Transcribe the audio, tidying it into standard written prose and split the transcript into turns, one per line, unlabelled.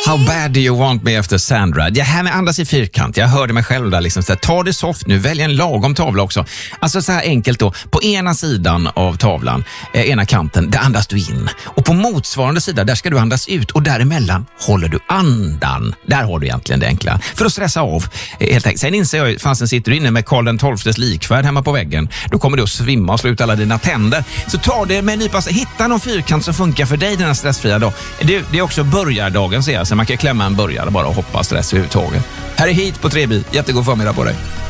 How bad do you want me efter Sandra? Det här med andas i fyrkant. Jag hörde mig själv där liksom så här, ta det soft nu, välj en lagom tavla också. Alltså så här enkelt då. På ena sidan av tavlan, ena kanten, där andas du in. Och på motsvarande sida, där ska du andas ut. Och däremellan håller du andan. Där har du egentligen det enkla. För att stressa av. Helt enkelt. Sen inser jag, fanns sitter du inne med Karl XIIs likvärd hemma på väggen. Då kommer du att svimma och slå ut alla dina tänder. Så ta det med en nypa. Hitta någon fyrkant som funkar för dig den här stressfria dag. Det är också börjardagen, ser jag. Så man kan klämma en börjare bara och hoppa stress överhuvudtaget. Här är Hit på 3B. Jättegod förmiddag på dig.